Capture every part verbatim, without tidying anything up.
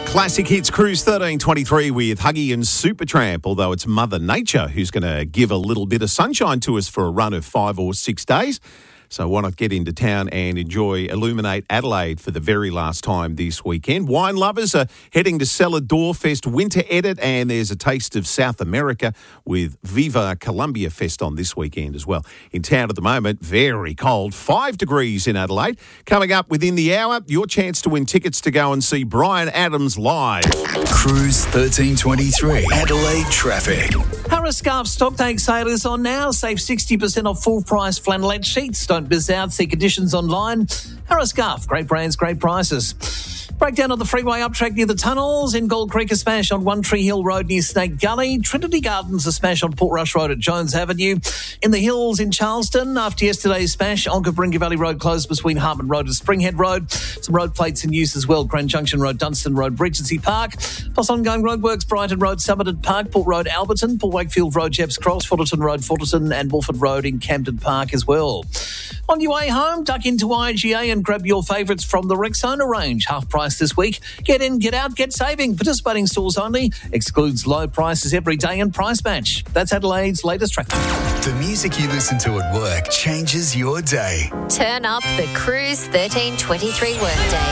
Classic Hits Cruise thirteen twenty-three with Huggy and Supertramp, although it's Mother Nature who's going to give a little bit of sunshine to us for a run of five or six days. So why not get into town and enjoy Illuminate Adelaide for the very last time this weekend. Wine lovers are heading to Cellar Door Fest Winter Edit, and there's a taste of South America with Viva Colombia Fest on this weekend as well. In town at the moment, very cold, five degrees in Adelaide. Coming up within the hour, your chance to win tickets to go and see Bryan Adams live. Cruise thirteen twenty-three, Adelaide traffic. Harris Scarf stock take sale is on now. Save sixty percent off full price flannelette sheets. Don't miss out. See conditions online. Harris Scarf, great brands, great prices. Breakdown on the freeway up track near the tunnels. In Gold Creek, a smash on One Tree Hill Road near Snake Gully. Trinity Gardens, a smash on Portrush Road at Jones Avenue. In the hills in Charleston, after yesterday's smash, Onkaparinga Valley Road closed between Hartman Road and Springhead Road. Some road plates in use as well. Grand Junction Road, Dunstan Road, Regency Park. Plus ongoing roadworks, Brighton Road, Somerton Park, Port Road, Alberton, Port Wakefield Road, Jeps Cross, Fullerton Road, Fullerton, and Wolford Road in Camden Park as well. On your way home, duck into I G A and grab your favourites from the Rexona range. Half price this week. Get in, get out, get saving. Participating stores only. Excludes low prices every day and price match. That's Adelaide's latest track. The music you listen to at work changes your day. Turn up the Cruise thirteen twenty-three workday.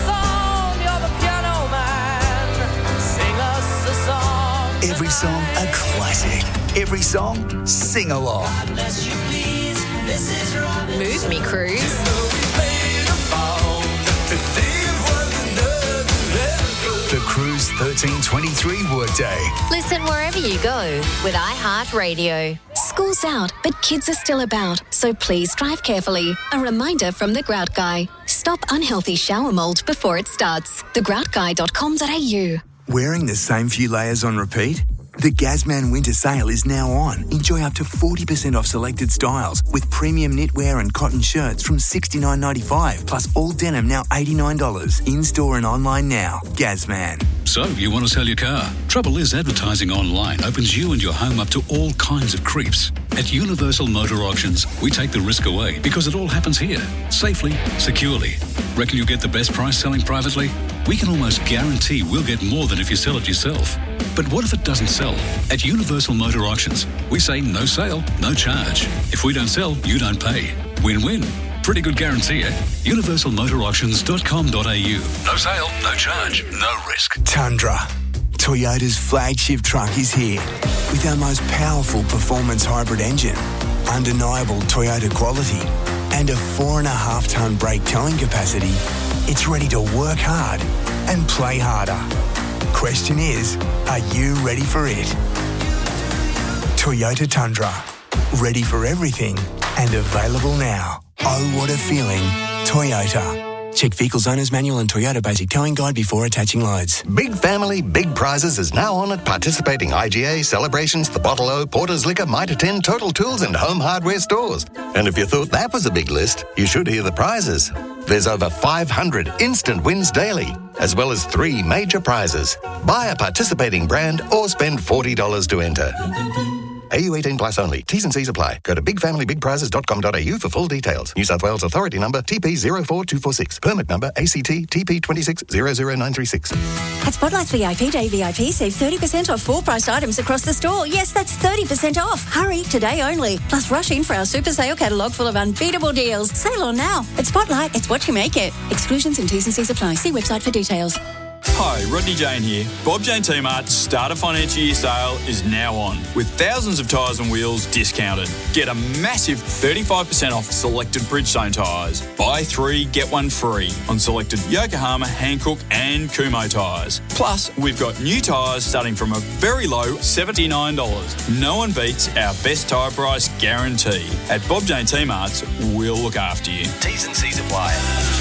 Every song a classic. Every song sing along. Move me, Cruise. The Cruise thirteen twenty-three workday. Listen wherever you go with iHeartRadio. School's out, but kids are still about, so please drive carefully. A reminder from The Grout Guy. Stop unhealthy shower mould before it starts. the grout guy dot com dot a u. Wearing the same few layers on repeat? The Gazman Winter Sale is now on. Enjoy up to forty percent off selected styles with premium knitwear and cotton shirts from sixty-nine ninety-five, plus all denim now eighty-nine dollars. In-store and online now. Gazman. So, you want to sell your car? Trouble is, advertising online opens you and your home up to all kinds of creeps. At Universal Motor Auctions, we take the risk away because it all happens here, safely, securely. Reckon you'll get the best price selling privately? We can almost guarantee we'll get more than if you sell it yourself. But what if it doesn't sell? At Universal Motor Auctions, we say no sale, no charge. If we don't sell, you don't pay. Win-win. Pretty good guarantee, eh? universal motor auctions dot com dot a u. No sale, no charge, no risk. Tundra. Toyota's flagship truck is here with our most powerful performance hybrid engine, undeniable Toyota quality, and a four and a half tonne brake towing capacity. It's ready to work hard and play harder. Question is, are you ready for it? Toyota Tundra. Ready for everything and available now. Oh, what a feeling. Toyota. Check Vehicles Owner's Manual and Toyota Basic Towing Guide before attaching loads. Big Family, Big Prizes is now on at participating I G A, Celebrations, The Bottle O, Porter's Liquor, Mitre ten, Total Tools and Home Hardware stores. And if you thought that was a big list, you should hear the prizes. There's over five hundred instant wins daily, as well as three major prizes. Buy a participating brand or spend forty dollars to enter. A U eighteen plus only. T's and C's apply. Go to big family big prizes dot com dot a u for full details. New South Wales Authority number T P zero four two four six. Permit number A C T T P two six zero zero nine three six. At Spotlight's V I P Day V I P, save thirty percent off full-priced items across the store. Yes, that's thirty percent off. Hurry, today only. Plus, rush in for our super sale catalogue full of unbeatable deals. Sale on now. At Spotlight, it's what you make it. Exclusions and T's and C's apply. See website for details. Hi, Rodney Jane here. Bob Jane T-Mart's Starter Financial Year sale is now on, with thousands of tyres and wheels discounted. Get a massive thirty-five percent off selected Bridgestone tyres. Buy three, get one free on selected Yokohama, Hankook and Kumho tyres. Plus, we've got new tyres starting from a very low seventy-nine dollars. No one beats our best tyre price guarantee. At Bob Jane T-Mart's, we'll look after you. T's and C's apply.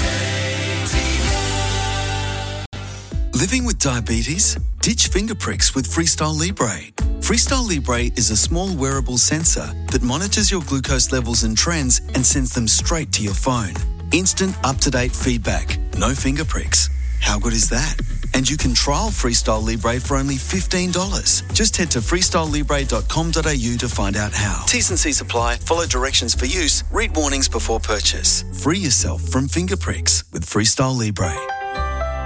Living with diabetes? Ditch finger pricks with Freestyle Libre. Freestyle Libre is a small wearable sensor that monitors your glucose levels and trends and sends them straight to your phone. Instant, up-to-date feedback. No finger pricks. How good is that? And you can trial Freestyle Libre for only fifteen dollars. Just head to freestyle libre dot com dot a u to find out how. T's and C's apply. Follow directions for use. Read warnings before purchase. Free yourself from finger pricks with Freestyle Libre.